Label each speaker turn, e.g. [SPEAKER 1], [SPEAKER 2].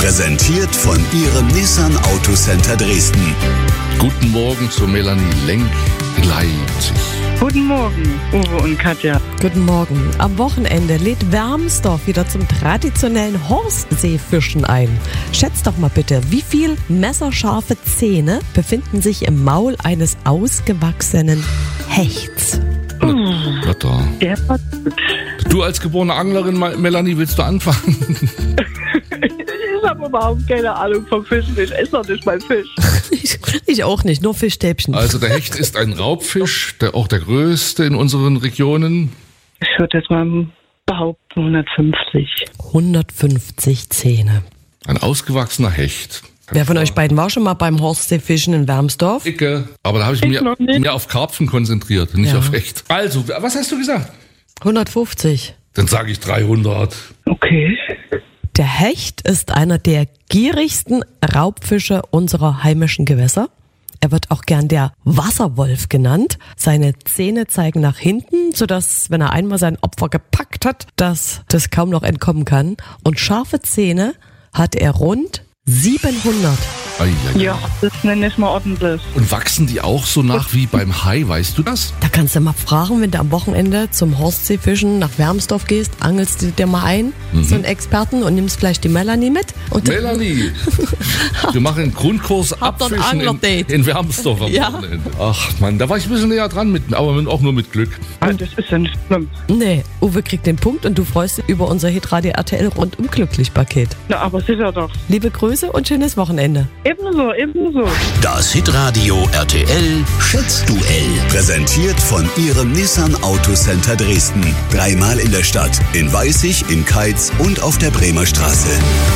[SPEAKER 1] Präsentiert von Ihrem Nissan Autocenter Dresden.
[SPEAKER 2] Guten Morgen zu Melanie Lenk in Leipzig.
[SPEAKER 3] Guten Morgen, Uwe und Katja.
[SPEAKER 4] Guten Morgen. Am Wochenende lädt Wermsdorf wieder zum traditionellen Horstseefischen ein. Schätzt doch mal bitte, wie viel messerscharfe Zähne befinden sich im Maul eines ausgewachsenen Hechts?
[SPEAKER 2] Na da.
[SPEAKER 3] Der war gut.
[SPEAKER 2] Du als geborene Anglerin, Melanie, willst du anfangen?
[SPEAKER 3] Ich habe überhaupt keine Ahnung vom Fischen. Ich esse doch nicht mal Fisch.
[SPEAKER 4] Ich auch nicht, nur Fischstäbchen.
[SPEAKER 2] Also der Hecht ist ein Raubfisch, auch der größte in unseren Regionen.
[SPEAKER 3] Ich würde jetzt mal behaupten 150.
[SPEAKER 4] 150 Zähne.
[SPEAKER 2] Ein ausgewachsener Hecht.
[SPEAKER 4] Wer von euch beiden war schon mal beim Horstseefischen in Wermsdorf?
[SPEAKER 2] Icke. Aber da habe ich
[SPEAKER 3] Ich noch nicht.
[SPEAKER 2] mehr auf Karpfen konzentriert, nicht
[SPEAKER 4] Ja.
[SPEAKER 2] auf Hecht. Also, was hast du gesagt?
[SPEAKER 4] 150.
[SPEAKER 2] Dann sage ich 300.
[SPEAKER 3] Okay.
[SPEAKER 4] Der Hecht ist einer der gierigsten Raubfische unserer heimischen Gewässer. Er wird auch gern der Wasserwolf genannt. Seine Zähne zeigen nach hinten, sodass, wenn er einmal sein Opfer gepackt hat, das kaum noch entkommen kann. Und scharfe Zähne hat er rund 700.
[SPEAKER 3] Ja, das nenne ich mal ordentlich.
[SPEAKER 2] Und wachsen die auch so nach wie beim Hai, weißt du das?
[SPEAKER 4] Da kannst du mal fragen, wenn du am Wochenende zum Horstseefischen nach Wermsdorf gehst, angelst du dir mal ein, so einen Experten, und nimmst vielleicht die Melanie mit. Und
[SPEAKER 2] Melanie, wir machen einen Grundkurs
[SPEAKER 4] Habt ihr ein
[SPEAKER 2] Abfischen
[SPEAKER 4] Anglerdate?
[SPEAKER 2] in Wermsdorf am
[SPEAKER 4] Ja.
[SPEAKER 2] Wochenende. Ach Mann, da war ich ein bisschen näher dran, aber auch nur mit Glück.
[SPEAKER 3] Ah, das ist ja nicht schlimm.
[SPEAKER 4] Nee, Uwe kriegt den Punkt und du freust dich über unser Hitradio RTL rundum glücklich Paket.
[SPEAKER 3] Na, aber sicher doch.
[SPEAKER 4] Liebe Grüße und schönes Wochenende.
[SPEAKER 3] Ebenso, ebenso.
[SPEAKER 1] Das Hitradio RTL Schätzduell. Präsentiert von Ihrem Nissan Autocenter Dresden. 3-mal in der Stadt, in Weißig, in Keitz und auf der Bremer Straße.